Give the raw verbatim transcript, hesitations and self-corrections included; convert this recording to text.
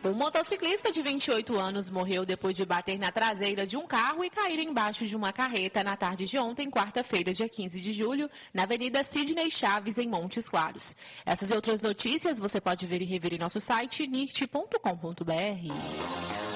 Um motociclista de vinte e oito anos morreu depois de bater na traseira de um carro e cair embaixo de uma carreta na tarde de ontem, quarta-feira, dia quinze de julho, na Avenida Sidney Chaves, em Montes Claros. Essas e outras notícias você pode ver e rever em nosso site nirt ponto com ponto br.